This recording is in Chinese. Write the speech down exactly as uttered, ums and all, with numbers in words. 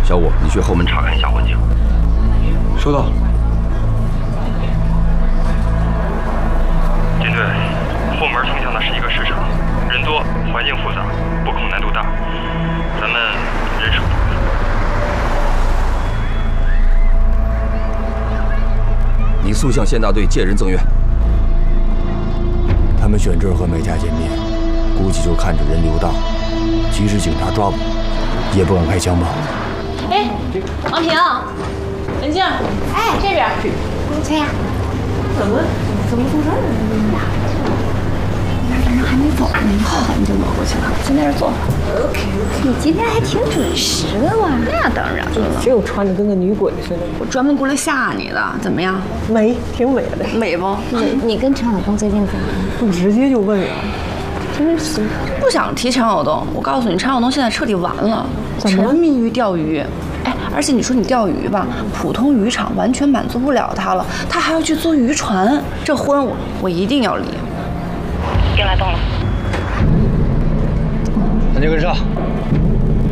小五，你去后门查看一下环境。 收到。 金队，后门通向的是一个市场，人多，环境复杂，布控难度大，咱们人手不足。 你速向县大队借人增援。 他们选这儿和美嘉见面，估计就看着人流大，即使警察抓捕，也不敢开枪吧。 哎，王平，文静，哎，这边，谁呀？怎么怎么从这儿来？那人还没走呢，你好你就挪过去了，先在这坐。你今天还挺准时的嘛。那当然了， 就穿的跟个女鬼似的。 我专门过来吓你的，怎么样？ 美，挺美的。 美不？ 你你跟陈晓东最近怎么样？ 不直接就问啊？真是不想提陈晓东，我告诉你，陈晓东现在彻底完了， 怎么了沉迷于钓鱼。哎，而且你说你钓鱼吧，普通渔场完全满足不了他了，他还要去租渔船，这婚我我一定要离。 兵来动了， 咱就跟上。